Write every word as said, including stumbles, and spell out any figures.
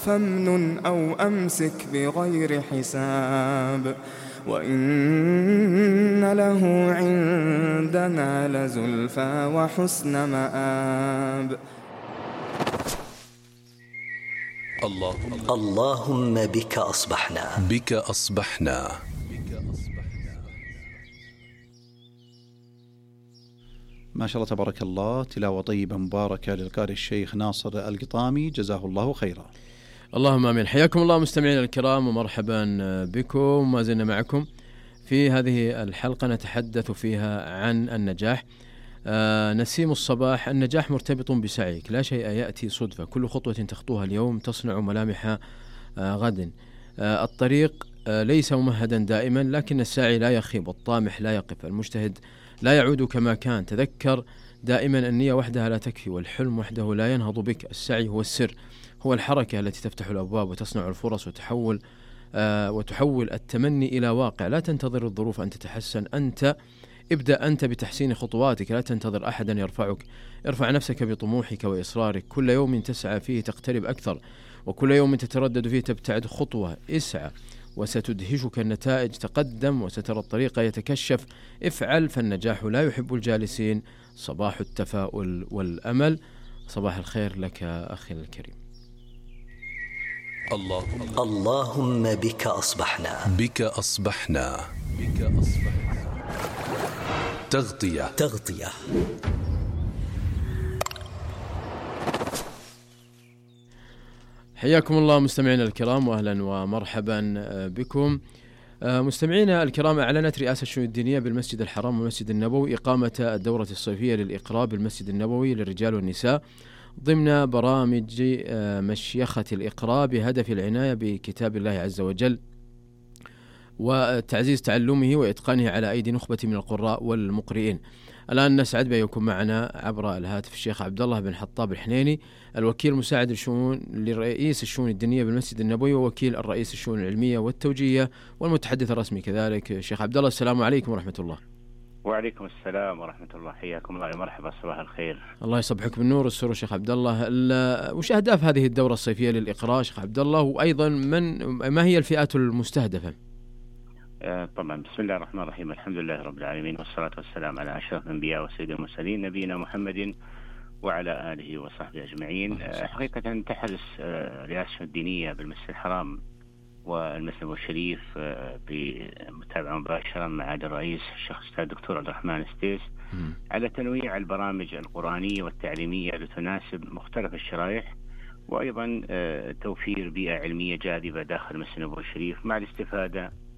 فامنن أو أمسك بغير حساب وإن له عندنا لزلفى وحسن مآب. اللهم بك أصبحنا بك أصبحنا ما شاء الله تبارك الله، تلاوة طيبة مباركة للقارئ الشيخ ناصر القطامي، جزاه الله خيرا. اللهم آمين. حياكم الله مستمعينا الكرام ومرحبا بكم. ما زلنا معكم في هذه الحلقة نتحدث فيها عن النجاح. آه نسيم الصباح: النجاح مرتبط بسعيك، لا شيء يأتي صدفة، كل خطوة تخطوها اليوم تصنع ملامح آه غد. آه الطريق آه ليس ممهدا دائما، لكن الساعي لا يخيب والطامح لا يقف، المجتهد لا يعود كما كان. تذكر دائما النية وحدها لا تكفي، والحلم وحده لا ينهض بك. السعي هو السر، هو الحركة التي تفتح الأبواب وتصنع الفرص وتحول آه وتحول التمني إلى واقع. لا تنتظر الظروف أن تتحسن، أنت ابدأ أنت بتحسين خطواتك، لا تنتظر أحدا يرفعك. ارفع نفسك بطموحك وإصرارك، كل يوم تسعى فيه تقترب أكثر، وكل يوم تتردد فيه تبتعد خطوة. اسعى وستدهشك النتائج، تقدم وسترى الطريق يتكشف. افعل فالنجاح لا يحب الجالسين. صباح التفاؤل والأمل. صباح الخير لك أخي الكريم. اللهم اللهم بك أصبحنا بك أصبحنا بك أصبحنا تغطية تغطية حياكم الله مستمعينا الكرام وأهلا ومرحبا بكم. مستمعينا الكرام، أعلنت رئاسة الشؤون الدينية بالمسجد الحرام والمسجد النبوي إقامة الدورة الصيفية للإقراء بالمسجد النبوي للرجال والنساء ضمن برامج مشيخة الإقراء بهدف العناية بكتاب الله عز وجل وتعزيز تعلمه وإتقانه على أيدي نخبة من القراء والمقرئين. الآن نسعد بأن يكون معنا عبر الهاتف الشيخ عبد الله بن حطاب الحنيني، الوكيل مساعد الشؤون لرئيس الشؤون الدينية بالمسجد النبوي ووكيل الرئيس الشؤون العلمية والتوجيهية والمتحدث الرسمي كذلك. شيخ عبد الله، السلام عليكم ورحمة الله. وعليكم السلام ورحمة الله، حياكم الله، مرحبا، صباح الخير. الله يصبحك بالنور والسرور. شيخ عبد الله، وش أهداف هذه الدورة الصيفية للإقراء شيخ عبد الله، وأيضا من ما هي الفئات المستهدفة؟ طبعا بسم الله الرحمن الرحيم، الحمد لله رب العالمين، والصلاة والسلام على أشرف الأنبياء وسيد المرسلين نبينا محمد وعلى آله وصحبه أجمعين. حقيقة تحرص رئاسة الدينية بالمسجد الحرام والمسجد الشريف بمتابعة مباشرة مع الرئيس الشيخ الدكتور عبد الرحمن الستيس على تنويع البرامج القرآنية والتعليمية لتناسب مختلف الشرائح، وأيضا توفير بيئة علمية جاذبة داخل المسجد النبوي الشريف مع الاستفادة